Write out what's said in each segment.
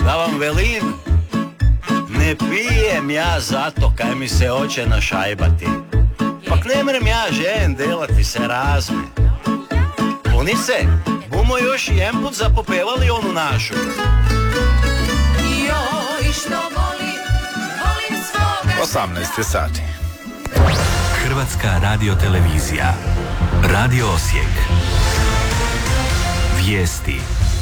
Da vam velim, ne pijem ja zato kaj mi se hoće našajbati. Pak ne mrem ja žen delati se razme. Punice, bumo još jedan put zapopevali onu našu. Joj, što volim svoga... 18 sati. Hrvatska radiotelevizija. Radio Osijek. Vijesti.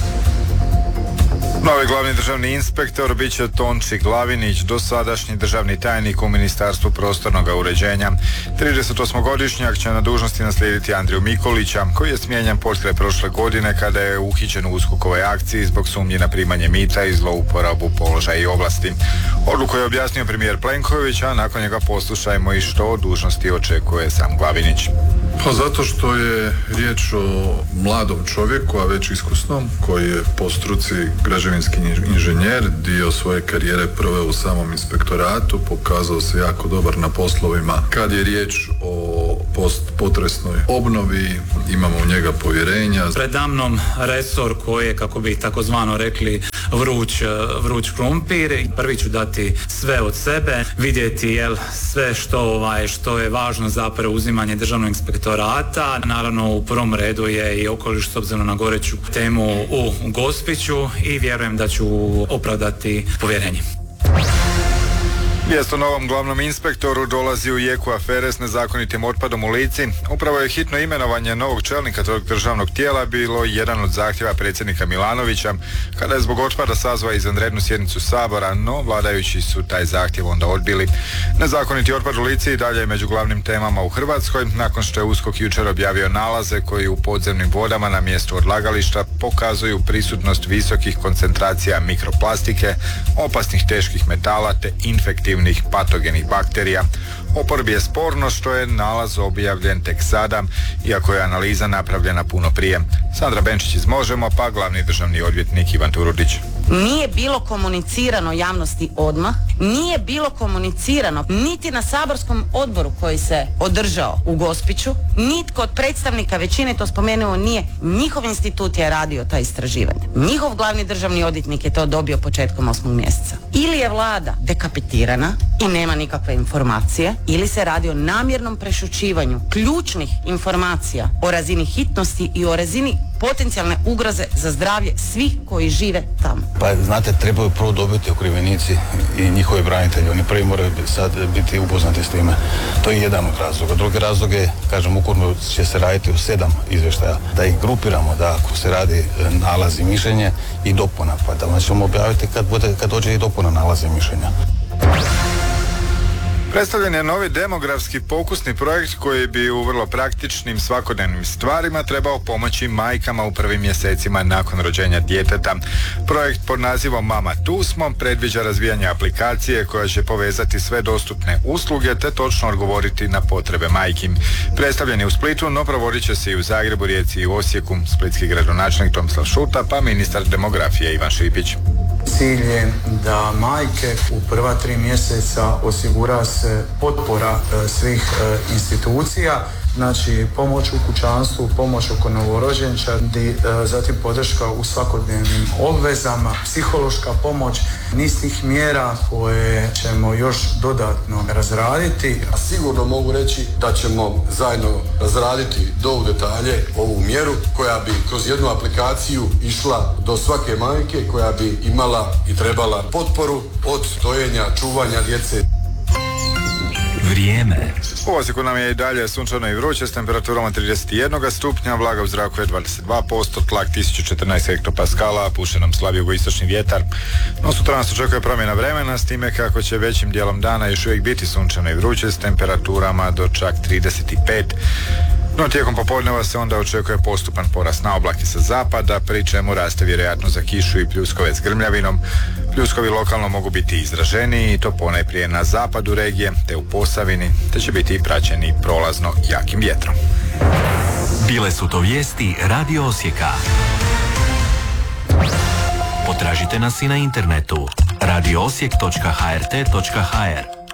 Novi glavni državni inspektor bit će Tonči Glavinić, dosadašnji državni tajnik u Ministarstvu prostornog uređenja. 38-godišnjak će na dužnosti naslijediti Andriju Mikulića, koji je smijenjen potkraj prošle godine kada je uhićen u USKOK-ovoj akciji zbog sumnje na primanje mita i zlouporabu položaja i ovlasti. Odluku je objasnio premijer Plenković, a nakon njega poslušajmo i što od dužnosti očekuje sam Glavinić. Pa zato što je riječ o mladom čovjeku, a već iskusnom, koji je po struci građevinski inženjer, dio svoje karijere proveo u samom inspektoratu, pokazao se jako dobar na poslovima. Kad je riječ o postpotresnoj obnovi, imamo u njega povjerenja. Predamnom resor koji je, kako bi takozvano rekli, vruć krumpir. Prvi ću dati sve od sebe, vidjeti sve što je važno za preuzimanje državnog inspektorata. Naravno, u prvom redu je i okoliš s obzirom na goreću temu u Gospiću i vjerujem da ću opravdati povjerenje. Vijest o novom glavnom inspektoru dolazi u jeku afere s nezakonitim otpadom u Lici. Upravo je hitno imenovanje novog čelnika tog državnog tijela bilo jedan od zahtjeva predsjednika Milanovića kada je zbog otpada sazvao izvanrednu sjednicu Sabora, no vladajući su taj zahtjev onda odbili. Nezakoniti otpad u Lici i dalje je među glavnim temama u Hrvatskoj, nakon što je USKOK jučer objavio nalaze koji u podzemnim vodama na mjestu odlagališta pokazuju prisutnost visokih koncentracija mikroplastike, opasnih teških metala te infektivnih patogenih bakterija. Oporbi je sporno što je nalaz objavljen tek sada, iako je analiza napravljena puno prije. Sandra Benčić iz Možemo, pa glavni državni odvjetnik Ivan Turudić. Nije bilo komunicirano javnosti odmah, nije bilo komunicirano niti na saborskom odboru koji se održao u Gospiću, nitko od predstavnika većine to spomenuo nije. Njihov institut je radio ta istraživanja. Njihov glavni državni odvjetnik je to dobio početkom 8. mjeseca. Ili je vlada dekapitirana i nema nikakve informacije, ili se radi o namjernom prešućivanju ključnih informacija o razini hitnosti i o razini potencijalne ugroze za zdravlje svih koji žive tamo. Pa znate, trebaju prvo dobiti okrivljenici i njihovi branitelji. Oni prvi moraju sad biti upoznati s time. To je jedan od razloga. Drugi razlog je, kažem, ukurno će se raditi u 7 izvještaja. Da ih grupiramo, da ako se radi nalaz i mišljenje i dopuna. Pa da ćemo objaviti kad dođe i dopuna nalaza i mišljenja. Predstavljen je novi demografski pokusni projekt koji bi u vrlo praktičnim svakodnevnim stvarima trebao pomoći majkama u prvim mjesecima nakon rođenja djeteta. Projekt pod nazivom Mama tu smo predviđa razvijanje aplikacije koja će povezati sve dostupne usluge te točno odgovoriti na potrebe majki. Predstavljen je u Splitu, no provodit će se i u Zagrebu, Rijeci i Osijeku. Splitski gradonačelnik Tomislav Šuta, pa ministar demografije Ivan Šipić. Cilj je da majke u prva 3 mjeseca osigura se potpora svih institucija, znači pomoć u kućanstvu, pomoć oko novorođenčadi, zatim podrška u svakodnevnim obvezama, psihološka pomoć, niz tih mjera koje ćemo još dodatno razraditi. A sigurno mogu reći da ćemo zajedno razraditi do detalje ovu mjeru koja bi kroz jednu aplikaciju išla do svake majke koja bi imala i trebala potporu od dojenja, čuvanja djece. Vrijeme. U Osijeku nam je i dalje sunčano i vruće s temperaturama 31 stupnja, vlaga u zraku je 22%, tlak 1014 hektopaskala, puše nam slab jugoistočni vjetar. No sutra nas očekuje promjena vremena, s time kako će većim dijelom dana još uvijek biti sunčano i vruće s temperaturama do čak 35. No tijekom popodneva se onda očekuje postupan porast na oblake sa zapada, pri čemu raste vjerojatno za kišu i pljuskove s grmljavinom. Pljuskovi lokalno mogu biti izraženiji i to ponajprije na zapadu regije te u Posavini, te će biti praćeni prolazno jakim vjetrom. Bile su to vijesti Radio Osijeka. Potražite nas i na internetu radioosijek.hrt.hr.